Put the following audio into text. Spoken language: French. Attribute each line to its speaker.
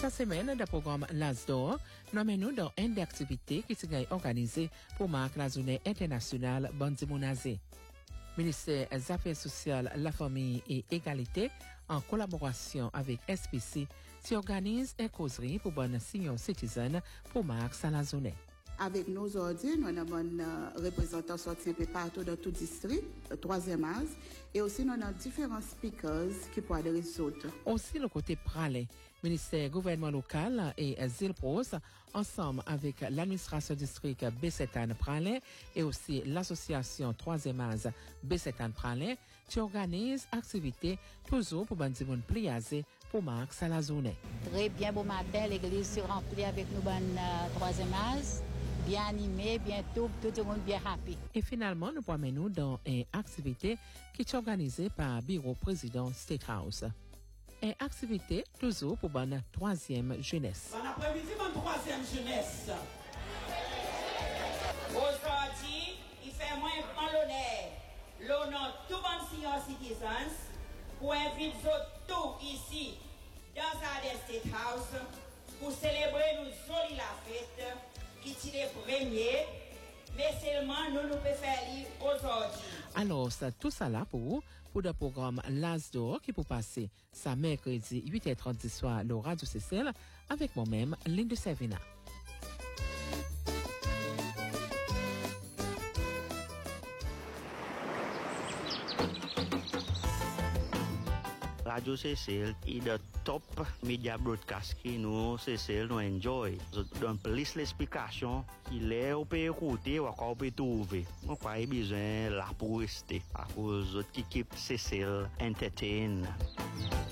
Speaker 1: Cette semaine, le programme LASDOR nous mène dans une activité qui est organisée pour marquer la journée internationale Bandi Mounazé. Ministère des Affaires sociales, la famille et égalité, en collaboration avec SPC, organise une causerie pour bonne senior citizen pour marquer la journée.
Speaker 2: Avec nous aujourd'hui, nous avons un représentant sorti un peu partout dans tout district, le 3e âge, et aussi nous avons différents speakers qui pourraient résoudre.
Speaker 1: Aussi, le côté pralé, ministère gouvernement local et Zilpros, ensemble avec l'administration district Bessétan Pralé et aussi l'association 3e âge Bessétan Pralé, qui organise activités toujours pour bandi moun pliaser pour marquer la journée.
Speaker 3: Très bien, bon matin, l'église se remplit avec nous, 3e âge. Bien animé, bientôt, tout le monde bien happy.
Speaker 1: Et finalement, nous promenons dans une activité qui est organisée par Bureau Président State House. Une activité toujours pour bonne 3e jeunesse.
Speaker 4: Bon après-midi, bonne 3e jeunesse. Aujourd'hui, il fait moins l'honneur tout bon senior citizens pour inviter tous ici dans la State House pour célébrer nous jolie la fête. Qui tire premier, mais seulement nous pouvons faire aujourd'hui.
Speaker 1: Alors, tout ça là pour le programme LASDOR qui peut passer ça mercredi 8h30 du soir le Radio CCL avec moi-même, Linda Servina.
Speaker 5: Radio CCL est le top media broadcast qui nous CCL nous enjoy. Dans plus l'explication qu'il est on peut écouter ou on peut trouver. On pas besoin là pour rester à cause de l'équipe CCL Entertain.